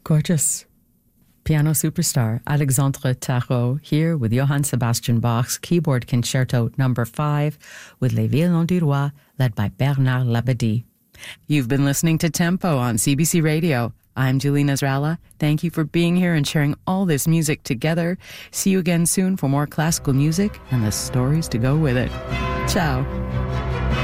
Gorgeous. Piano superstar Alexandre Tarot here with Johann Sebastian Bach's Keyboard Concerto No. 5 with Les Violons du Roi, led by Bernard Labadie. You've been listening to Tempo on CBC Radio. I'm Julie Nasrallah. Thank you for being here and sharing all this music together. See you again soon for more classical music and the stories to go with it. Ciao.